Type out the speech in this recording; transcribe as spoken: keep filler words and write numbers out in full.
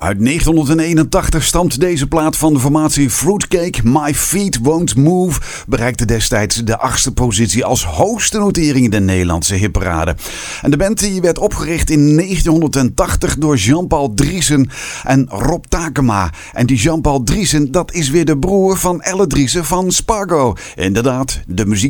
Uit negentienhonderdeenentachtig stamt deze plaat van de formatie Fruitcake. My Feet Won't Move bereikte destijds de achtste positie als hoogste notering in de Nederlandse hitparade. En de band die werd opgericht in negentienhonderdtachtig door Jean-Paul Driessen en Rob Takema. En die Jean-Paul Driessen, dat is weer de broer van Elle Driessen van Spargo. Inderdaad, de muziek